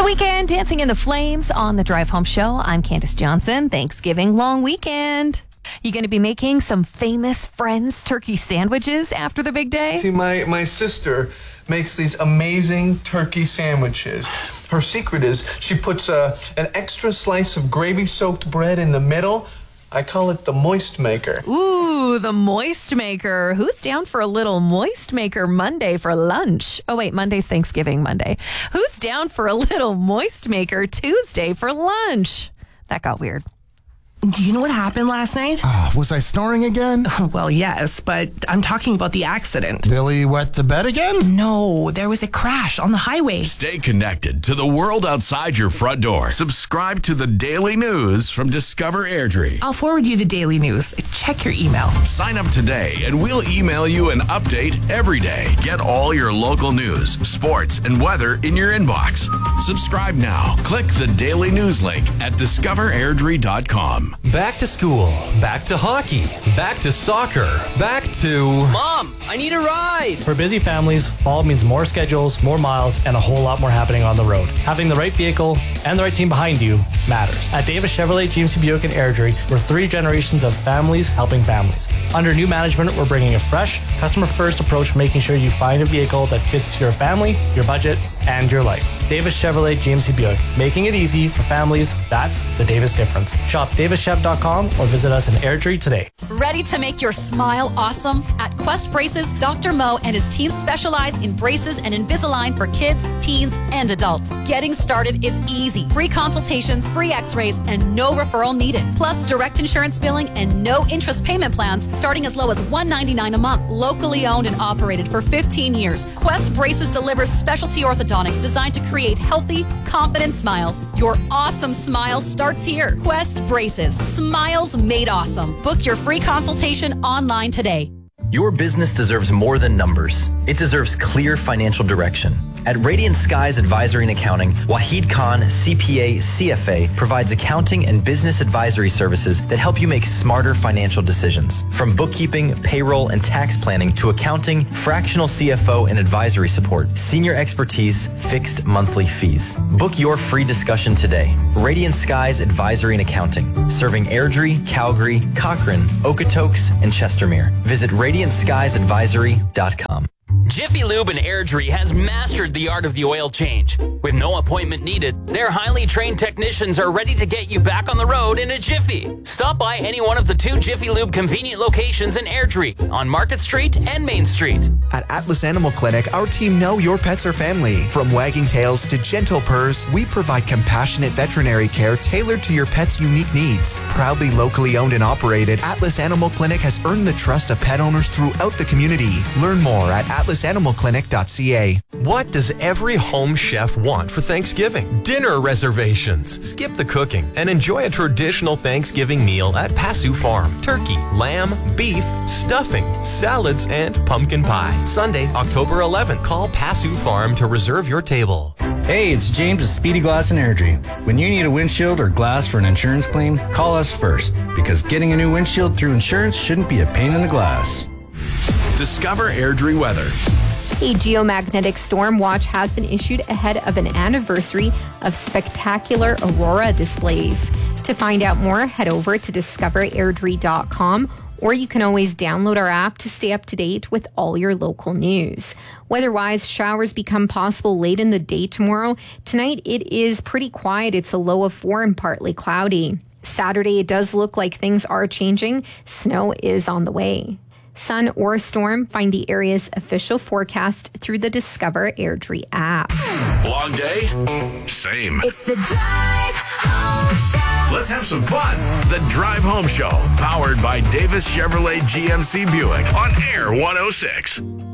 Weeknd, Dancing in the Flames on the Drive Home Show. I'm Candace Johnson. Thanksgiving long weekend. You going to be making some famous friends turkey sandwiches after the big day? See, my sister makes these amazing turkey sandwiches. Her secret is she puts an extra slice of gravy-soaked bread in the middle. I call it the moist maker. Ooh, the moist maker. Who's down for a little moist maker Monday for lunch? Oh, wait, Monday's Thanksgiving Monday. Who's down for a little moist maker Tuesday for lunch? That got weird. Do you know what happened last night? Was I snoring again? Well, yes, but I'm talking about the accident. Billy wet the bed again? No, there was a crash on the highway. Stay connected to the world outside your front door. Subscribe to the daily news from Discover Airdrie. I'll forward you the daily news. Check your email. Sign up today and we'll email you an update every day. Get all your local news, sports, and weather in your inbox. Subscribe now. Click the daily news link at discoverairdrie.com. Back to school, back to hockey, back to soccer, back to... Mom, I need a ride! For busy families, fall means more schedules, more miles, and a whole lot more happening on the road. Having the right vehicle and the right team behind you matters. At Davis Chevrolet, GMC Buick, and Airdrie, we're 3 generations of families helping families. Under new management, we're bringing a fresh, customer-first approach, making sure you find a vehicle that fits your family, your budget, and your life. Davis Chevrolet, GMC Buick, making it easy for families. That's the Davis difference. Shop davischev.com or visit us in Airdrie today. Ready to make your smile awesome? At Quest Braces, Dr. Mo and his team specialize in braces and Invisalign for kids, teens, and adults. Getting started is easy. Free consultations, free x-rays, and no referral needed. Plus, direct insurance billing and no interest payment plans starting as low as $199 a month. Locally owned and operated for 15 years, Quest Braces delivers specialty orthodontics designed to create healthy, confident smiles. Your awesome smile starts here. Quest Braces. Smiles made awesome. Book your free consultation online today. Your business deserves more than numbers. It deserves clear financial direction. At Radiant Skies Advisory and Accounting, Wahid Khan, CPA, CFA, provides accounting and business advisory services that help you make smarter financial decisions. From bookkeeping, payroll, and tax planning to accounting, fractional CFO, and advisory support, senior expertise, fixed monthly fees. Book your free discussion today. Radiant Skies Advisory and Accounting, serving Airdrie, Calgary, Cochrane, Okotoks, and Chestermere. Visit radiantskiesadvisory.com. Jiffy Lube in Airdrie has mastered the art of the oil change. With no appointment needed, their highly trained technicians are ready to get you back on the road in a jiffy. Stop by any one of the 2 Jiffy Lube convenient locations in Airdrie on Market Street and Main Street. At Atlas Animal Clinic, our team know your pets are family. From wagging tails to gentle purrs, we provide compassionate veterinary care tailored to your pet's unique needs. Proudly locally owned and operated, Atlas Animal Clinic has earned the trust of pet owners throughout the community. Learn more at atlasanimalclinic.ca. What does every home chef want for Thanksgiving? Dinner reservations. Skip the cooking and enjoy a traditional Thanksgiving meal at Passu Farm. Turkey, lamb, beef, stuffing, salads, and pumpkin pie. Sunday, October 11th. Call Passu Farm to reserve your table. Hey, it's James with Speedy Glass in Airdrie. When you need a windshield or glass for an insurance claim, call us first, because getting a new windshield through insurance shouldn't be a pain in the glass. Discover Airdrie weather. A geomagnetic storm watch has been issued ahead of an anniversary of spectacular aurora displays. To find out more, head over to discoverairdrie.com, or you can always download our app to stay up to date with all your local news. Weather-wise, showers become possible late in the day tomorrow. Tonight, it is pretty quiet. It's a low of 4 and partly cloudy. Saturday, it does look like things are changing. Snow is on the way. Sun or storm, find the area's official forecast through the Discover Airdrie app. Long day? Same. It's the Drive Home Show. Let's have some fun. The Drive Home Show, powered by Davis Chevrolet GMC Buick on Air 106.